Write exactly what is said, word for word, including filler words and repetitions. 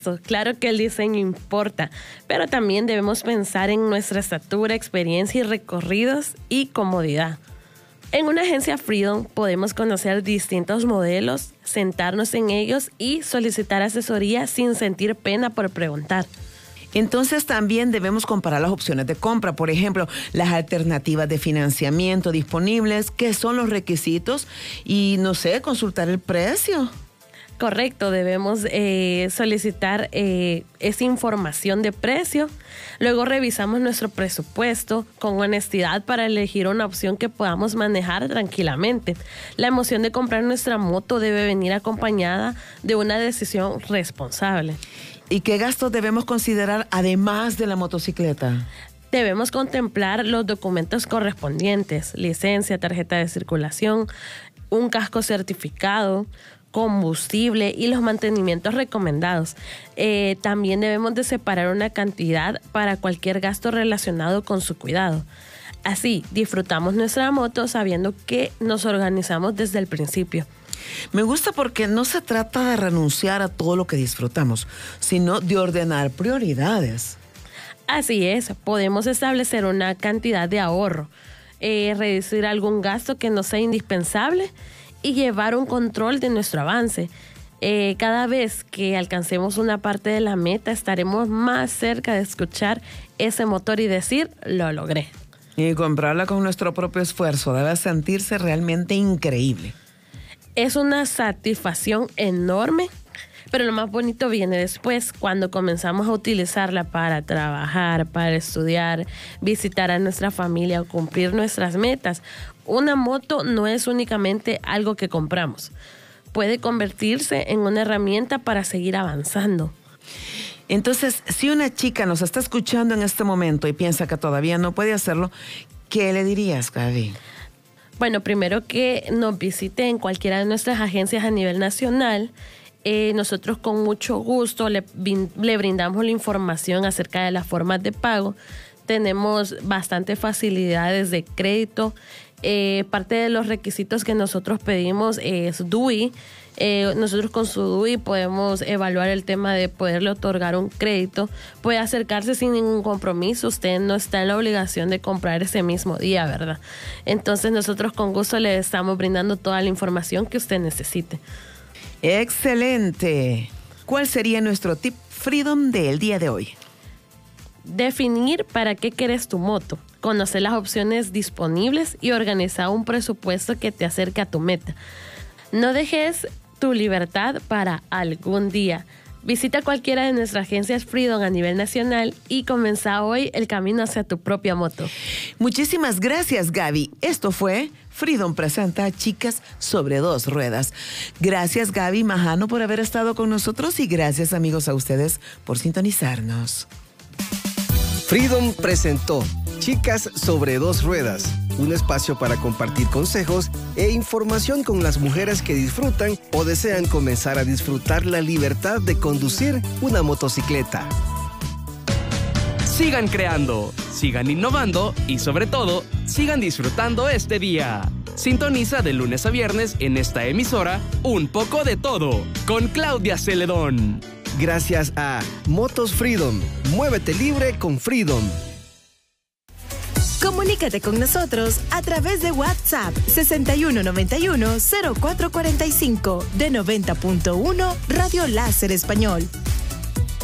Claro que el diseño importa, pero también debemos pensar en nuestra estatura, experiencia y recorridos y comodidad. En una agencia Freedom podemos conocer distintos modelos, sentarnos en ellos y solicitar asesoría sin sentir pena por preguntar. Entonces también debemos comparar las opciones de compra, por ejemplo, las alternativas de financiamiento disponibles, qué son los requisitos y, no sé, consultar el precio. Correcto, debemos eh, solicitar eh, esa información de precio. Luego revisamos nuestro presupuesto con honestidad para elegir una opción que podamos manejar tranquilamente. La emoción de comprar nuestra moto debe venir acompañada de una decisión responsable. ¿Y qué gastos debemos considerar además de la motocicleta? Debemos contemplar los documentos correspondientes, licencia, tarjeta de circulación, un casco certificado, combustible y los mantenimientos recomendados. Eh, también debemos de separar una cantidad para cualquier gasto relacionado con su cuidado. Así, disfrutamos nuestra moto sabiendo que nos organizamos desde el principio. Me gusta porque no se trata de renunciar a todo lo que disfrutamos, sino de ordenar prioridades. Así es, podemos establecer una cantidad de ahorro, eh, reducir algún gasto que no sea indispensable y llevar un control de nuestro avance. Eh, cada vez que alcancemos una parte de la meta, estaremos más cerca de escuchar ese motor y decir, lo logré. Y comprarla con nuestro propio esfuerzo debe sentirse realmente increíble. Es una satisfacción enorme, pero lo más bonito viene después, cuando comenzamos a utilizarla para trabajar, para estudiar, visitar a nuestra familia o cumplir nuestras metas. Una moto no es únicamente algo que compramos. Puede convertirse en una herramienta para seguir avanzando. Entonces, si una chica nos está escuchando en este momento y piensa que todavía no puede hacerlo, ¿qué le dirías, Gaby? Bueno, primero que nos visite en cualquiera de nuestras agencias a nivel nacional. Eh, nosotros con mucho gusto le, le brindamos la información acerca de las formas de pago. Tenemos bastantes facilidades de crédito. Eh, parte de los requisitos que nosotros pedimos es D U I. Eh, nosotros con su D U I podemos evaluar el tema de poderle otorgar un crédito. Puede acercarse sin ningún compromiso. Usted no está en la obligación de comprar ese mismo día, ¿verdad? Entonces nosotros con gusto le estamos brindando toda la información que usted necesite. ¡Excelente! ¿Cuál sería nuestro tip Freedom del día de hoy? Definir para qué quieres tu moto, conocer las opciones disponibles y organizar un presupuesto que te acerque a tu meta. No dejes tu libertad para algún día. Visita cualquiera de nuestras agencias Freedom a nivel nacional y comienza hoy el camino hacia tu propia moto. Muchísimas gracias, Gaby. Esto fue Freedom presenta a Chicas sobre Dos Ruedas. Gracias, Gaby Majano, por haber estado con nosotros y gracias, amigos, a ustedes por sintonizarnos. Freedom presentó Chicas sobre Dos Ruedas, un espacio para compartir consejos e información con las mujeres que disfrutan o desean comenzar a disfrutar la libertad de conducir una motocicleta. Sigan creando, sigan innovando y sobre todo, sigan disfrutando este día. Sintoniza de lunes a viernes en esta emisora Un poco de todo con Claudia Celedón. Gracias a Motos Freedom. Muévete libre con Freedom. Comunícate con nosotros a través de WhatsApp sesenta y uno noventa y uno cero cuatro cuarenta y cinco de noventa punto uno Radio Láser Español.